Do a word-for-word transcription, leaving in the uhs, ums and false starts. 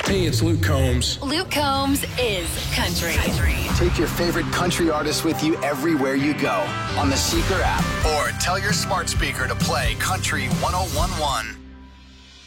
Hey, it's Luke Combs. Luke Combs is country. country. Take your favorite country artists with you everywhere you go on the Seeker app, or tell your smart speaker to play Country one oh one one.